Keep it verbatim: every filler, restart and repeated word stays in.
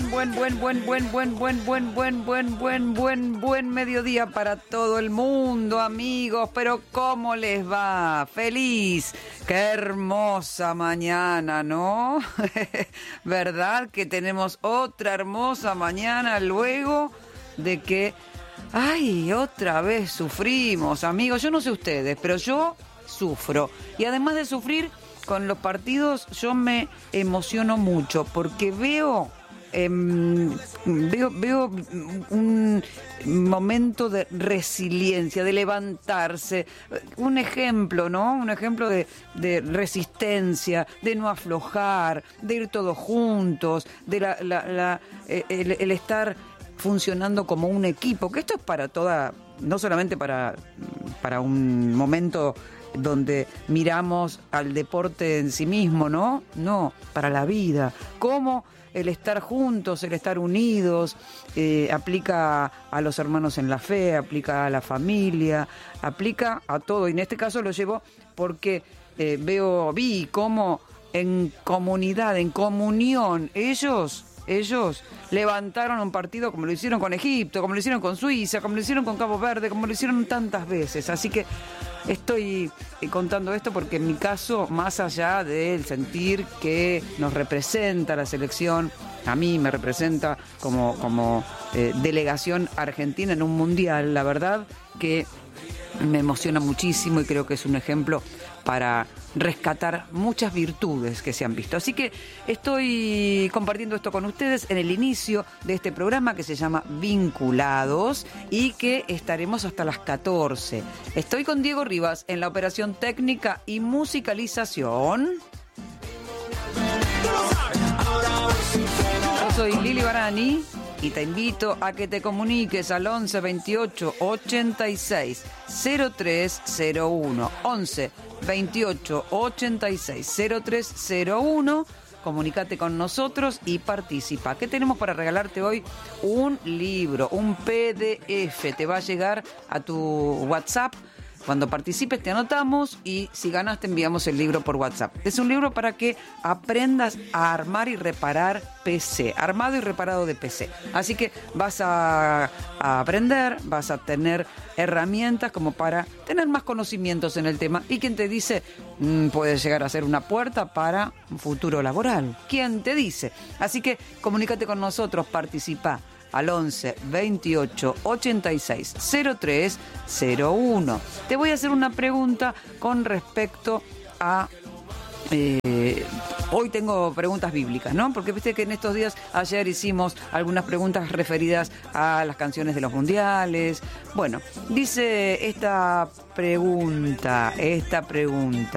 buen, buen, buen, buen, buen, buen, buen, buen, buen, buen, buen, buen, buen mediodía para todo el mundo, amigos. Pero ¿cómo les va? Feliz. Qué hermosa mañana, ¿no? ¿Verdad que tenemos otra hermosa mañana luego de que, ay, otra vez sufrimos, amigos? Yo no sé ustedes, pero yo sufro. Y además de sufrir con los partidos, yo me emociono mucho porque veo, eh, veo, veo un momento de resiliencia, de levantarse, un ejemplo, ¿no? Un ejemplo de, de resistencia, de no aflojar, de ir todos juntos, de la, la, la, el, el estar funcionando como un equipo, que esto es para toda, no solamente para, para un momento donde miramos al deporte en sí mismo, ¿no? No, para la vida. Cómo el estar juntos, el estar unidos, eh, aplica a los hermanos en la fe, aplica a la familia, aplica a todo. Y en este caso lo llevo porque eh, veo, vi cómo en comunidad, en comunión, ellos... Ellos levantaron un partido como lo hicieron con Egipto, como lo hicieron con Suiza, como lo hicieron con Cabo Verde, como lo hicieron tantas veces. Así que estoy contando esto porque en mi caso, más allá del sentir que nos representa la selección, a mí me representa como, como eh, delegación argentina en un mundial, la verdad que me emociona muchísimo y creo que es un ejemplo para rescatar muchas virtudes que se han visto. Así que estoy compartiendo esto con ustedes en el inicio de este programa que se llama Vinculados y que estaremos hasta las catorce. Estoy con Diego Rivas en la operación técnica y musicalización. Yo soy Lili Barani y te invito a que te comuniques al once veintiocho ochenta y seis cero tres cero uno. once veintiocho ochenta y seis cero tres cero uno. Comunícate con nosotros y participa. ¿Qué tenemos para regalarte hoy? Un libro, un P D F. Te va a llegar a tu WhatsApp. Cuando participes te anotamos y si ganas te enviamos el libro por WhatsApp. Es un libro para que aprendas a armar y reparar P C, armado y reparado de P C. Así que vas a, a aprender, vas a tener herramientas como para tener más conocimientos en el tema. Y quien te dice, mmm, puede llegar a ser una puerta para un futuro laboral. ¿Quién te dice? Así que comunícate con nosotros, participa al once veintiocho ochenta y seis cero tres cero uno. Te voy a hacer una pregunta con respecto a... Eh, hoy tengo preguntas bíblicas, ¿no? Porque viste que en estos días, ayer hicimos algunas preguntas referidas a las canciones de los mundiales. Bueno, dice esta pregunta, esta pregunta.